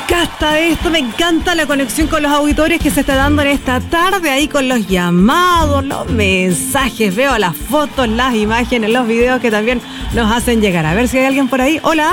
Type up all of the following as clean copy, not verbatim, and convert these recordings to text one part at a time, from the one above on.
encanta esto, me encanta la conexión con los auditores que se está dando en esta tarde, ahí con los llamados, los mensajes, veo las fotos, las imágenes, los videos que también nos hacen llegar. A ver si hay alguien por ahí. Hola.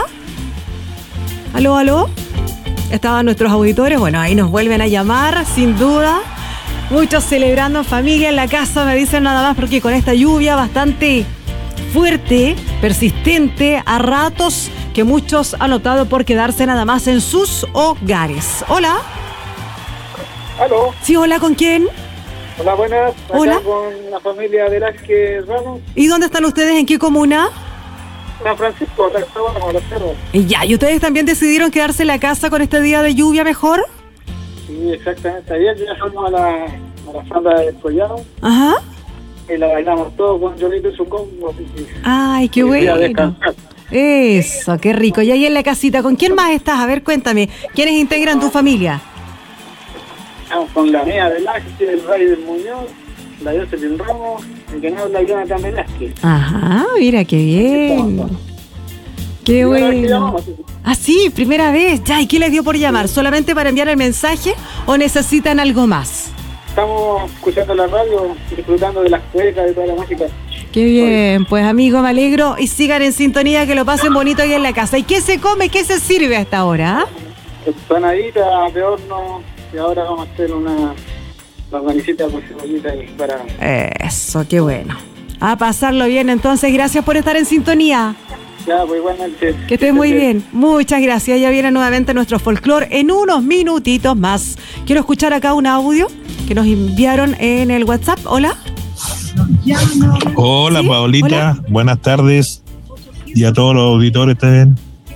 Aló. Estaban nuestros auditores, bueno, ahí nos vuelven a llamar, sin duda. Muchos celebrando en familia, en la casa, me dicen nada más, porque con esta lluvia bastante fuerte, persistente, a ratos, que muchos han optado por quedarse nada más en sus hogares. Hola. ¿Aló? Sí, hola, ¿con quién? Hola, buenas. Acá Hola. con la familia Velázquez Ramos. ¿Y dónde están ustedes? ¿En qué comuna? San Francisco, acá estamos con los cerros. Ya, ¿y ustedes también decidieron quedarse en la casa con este día de lluvia mejor? Sí, exactamente. Ayer ya fuimos a la sala del collado Ajá. y la bailamos todos con Yolito y su combo. Ay, qué Y fui a bueno. descansar. Eso, qué rico. Y ahí en la casita, ¿con quién más estás? A ver, cuéntame. ¿Quiénes integran tu familia? Estamos con la mía Velázquez, el Raider Muñoz, la Jocelyn Ramos, el que no habla Jonathan Velázquez. Ajá, mira, qué bien. Qué bueno. Ah, sí, primera vez. Ya, ¿y qué les dio por llamar? ¿Solamente para enviar el mensaje o necesitan algo más? Estamos escuchando la radio, disfrutando de las cuecas, de toda la música. Qué bien, pues amigo, me alegro y sigan en sintonía, que lo pasen bonito ahí en la casa. ¿Y qué se come, qué se sirve a esta hora? Empanadita de horno y ahora vamos a hacer una pancita con cebollita ahí para... Eso, qué bueno. A pasarlo bien, entonces, gracias por estar en sintonía. Ya, pues igualmente. Que estés muy bien. Muchas gracias. Ya viene nuevamente nuestro folclore en unos minutitos más. Quiero escuchar acá un audio que nos enviaron en el WhatsApp. Hola. Hola, ¿sí? Paolita, hola. Buenas tardes y a todos los auditores también.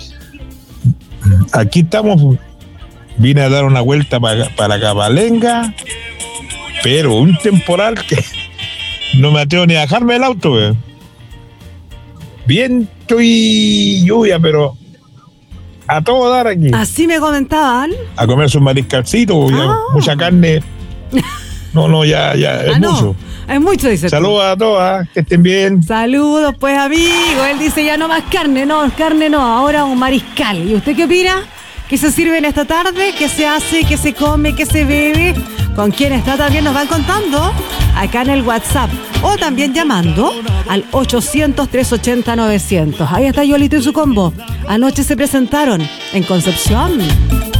Aquí estamos, vine a dar una vuelta para Capalenga, pero un temporal que no me atrevo ni a dejarme el auto, viento y lluvia, pero a todo dar aquí. Así me comentaban. A comerse un mariscalcito, mucha carne. No, ya es mucho. Es mucho, dice. Saludos a todas, que estén bien. Saludos, pues, amigo. Él dice ya no más carne, ahora un mariscal. ¿Y usted qué opina? ¿Qué se sirve en esta tarde? ¿Qué se hace? ¿Qué se come? ¿Qué se bebe? ¿Con quién está? También nos van contando acá en el WhatsApp o también llamando al 800-380-900. Ahí está Yolito y su combo. Anoche se presentaron en Concepción.